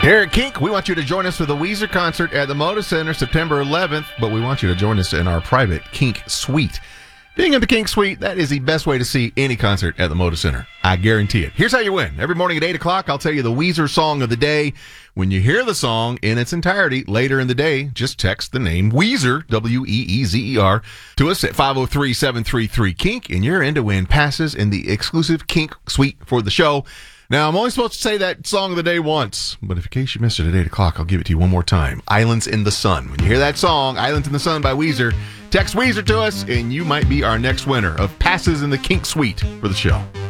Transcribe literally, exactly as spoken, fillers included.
Here at Kink, we want you to join us for the Weezer concert at the Moda Center September eleventh, but we want you to join us in our private Kink Suite. Being in the Kink Suite, that is the best way to see any concert at the Moda Center. I guarantee it. Here's how you win. Every morning at eight o'clock, I'll tell you the Weezer song of the day. When you hear the song in its entirety later in the day, just text the name Weezer, W E E Z E R, to us at five oh three, seven three three, KINK, and you're in to win passes in the exclusive Kink Suite for the show. Now, I'm only supposed to say that song of the day once, but if in case you missed it at eight o'clock, I'll give it to you one more time. Islands in the Sun. When you hear that song, Islands in the Sun by Weezer, text Weezer to us, and you might be our next winner of passes in the Kink Suite for the show.